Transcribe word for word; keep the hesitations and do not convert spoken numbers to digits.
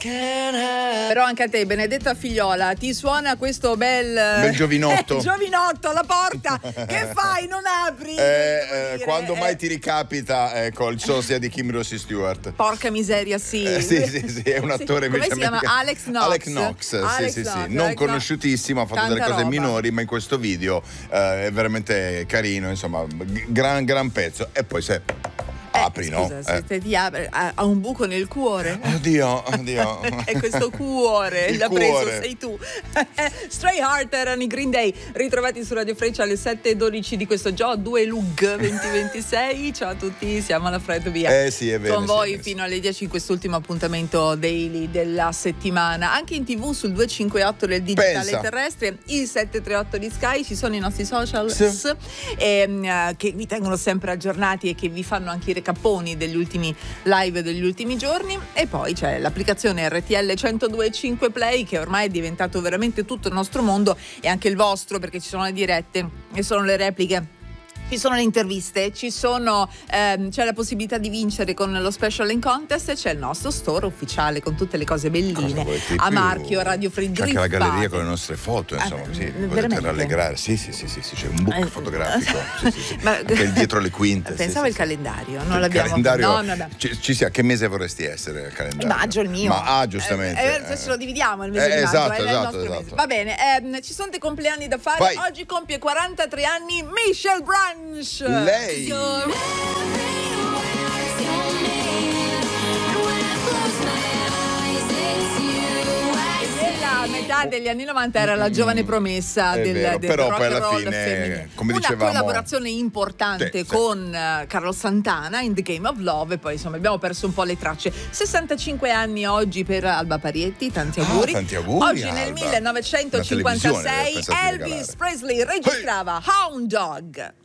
Però anche a te, Benedetta Figliola, ti suona questo bel bel giovinotto eh, giovinotto alla porta. Che fai? Non apri? Eh, eh, quando mai eh. ti ricapita, ecco, il sosia di Kim Rossi Stewart. Porca miseria, sì. Eh, sì, sì, sì, è un attore sì. invece. Come si chiama? Alex Knox. Alex Knox, Alex sì, sì, Knox, sì. Non Alex conosciutissimo, ha fatto Tanta delle cose roba. minori, ma in questo video eh, è veramente carino, insomma, gran gran pezzo. E poi se apri, eh, no? Scusa, se te ti apre, ha, ha un buco nel cuore. Oddio, oddio. E questo cuore Il l'ha cuore. preso, sei tu. Stray Heart erano i Green Day, ritrovati su Radio Freccia alle sette e dodici di questo Gio due Lug venti ventisei. Ciao a tutti, siamo alla Fred Via. Eh sì, è vero. Con voi sì, fino alle dieci in quest'ultimo appuntamento daily della settimana. Anche in tv sul duecentocinquantotto del digitale Pensa. terrestre, il settecentotrentotto di Sky, ci sono i nostri social Sì. ehm, che vi tengono sempre aggiornati e che vi fanno anche i recaponi degli ultimi live degli ultimi giorni. E poi c'è l'applicazione R T L centodue e cinque Play, che ormai è diventato veramente tutto il nostro mondo e anche il vostro, perché ci sono le dirette e sono le repliche. Ci sono le interviste, ci sono, ehm, c'è la possibilità di vincere con lo special in contest e c'è il nostro store ufficiale con tutte le cose belline a marchio Radio Free. C'è anche la galleria con le nostre foto, insomma, ah, sì, veramente? potete rallegrare. Sì, sì, sì, sì, sì, c'è un book Eh, fotografico. Sì, sì, sì. Ma, anche il dietro le quinte. Pensavo sì, il sì, calendario, non il l'abbiamo. calendario, no, no, no. Ci, ci sia, che mese vorresti essere il calendario? Maggio il mio. Ma ah, giustamente. Eh, eh, adesso lo dividiamo il mese eh, di maggio, esatto, è il esatto, nostro esatto. mese. Va bene, ehm, ci sono dei compleanni da fare. Vai. Oggi compie quarantatré anni Michelle Branch. Lei. Nella metà degli anni novanta era la giovane promessa È del, vero, del però rock poi alla and roll fine, femminile. come Una dicevamo, collaborazione importante sì, sì. con uh, Carlos Santana in The Game of Love, e poi insomma abbiamo perso un po' le tracce. sessantacinque anni oggi per Alba Parietti, tanti auguri. Ah, tanti auguri, Oggi nel Alba. millenovecentocinquantasei Una televisione, pensate di Elvis regalare. Presley registrava Hound Dog.